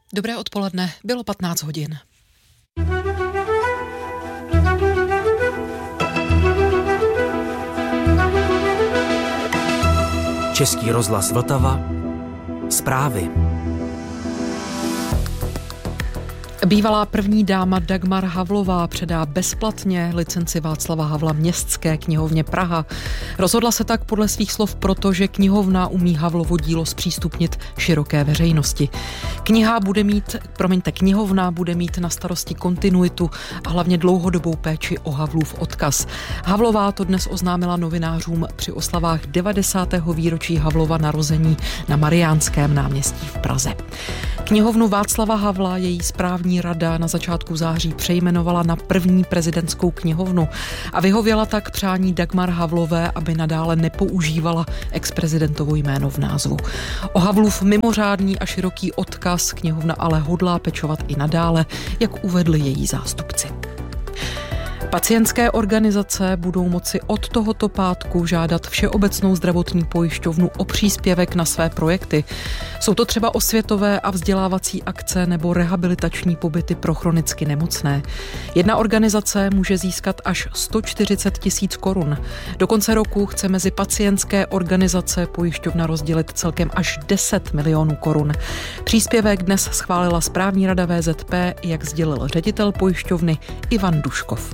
Dobré odpoledne, bylo 15 hodin. Český rozhlas Vltava. Zprávy. Bývalá první dáma Dagmar Havlová předá bezplatně licenci Václava Havla Městské knihovně Praha. Rozhodla se tak podle svých slov proto, že knihovna umí Havlovo dílo zpřístupnit široké veřejnosti. Knihovna bude mít na starosti kontinuitu a hlavně dlouhodobou péči o Havlův odkaz. Havlová to dnes oznámila novinářům při oslavách 90. výročí Havlova narození na Mariánském náměstí v Praze. Knihovnu Václava Havla její správní rada na začátku září přejmenovala na první prezidentskou knihovnu a vyhověla tak přání Dagmar Havlové, aby nadále nepoužívala ex-prezidentovo jméno v názvu. O Havlův mimořádný a široký odkaz knihovna ale hodlá pečovat i nadále, jak uvedli její zástupci. Pacientské organizace budou moci od tohoto pátku žádat Všeobecnou zdravotní pojišťovnu o příspěvek na své projekty. Jsou to třeba osvětové a vzdělávací akce nebo rehabilitační pobyty pro chronicky nemocné. Jedna organizace může získat až 140 000 korun. Do konce roku chce mezi pacientské organizace pojišťovna rozdělit celkem až 10 milionů korun. Příspěvek dnes schválila správní rada VZP, jak sdělil ředitel pojišťovny Ivan Duškov.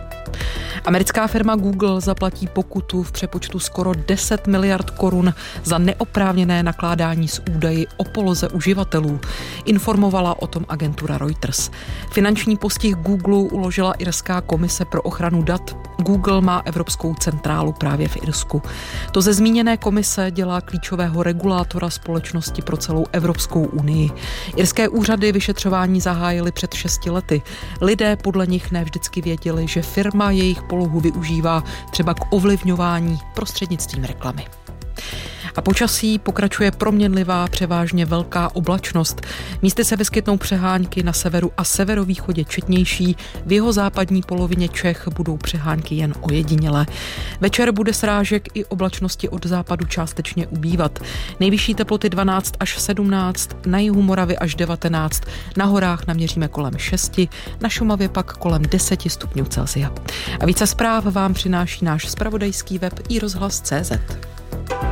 Americká firma Google zaplatí pokutu v přepočtu skoro 10 miliard korun za neoprávněné nakládání s údaji o poloze uživatelů. Informovala o tom agentura Reuters. Finanční postih Google uložila Irská komise pro ochranu dat. Google má evropskou centrálu právě v Irsku. To ze zmíněné komise dělá klíčového regulátora společnosti pro celou Evropskou unii. Irské úřady vyšetřování zahájily před 6 lety. Lidé podle nich nevždycky věděli, že firma jejich polohu využívá třeba k ovlivňování prostřednictvím reklamy. A počasí pokračuje proměnlivá, převážně velká oblačnost. Místy se vyskytnou přehánky na severu a severovýchodě četnější. V jihozápadní polovině Čech budou přehánky jen ojedinělé. Večer bude srážek i oblačnosti od západu částečně ubývat. Nejvyšší teploty 12 až 17, na jihu Moravy až 19, na horách naměříme kolem 6, na Šumavě pak kolem 10 stupňů Celsia. A více zpráv vám přináší náš zpravodajský web iRozhlas.cz.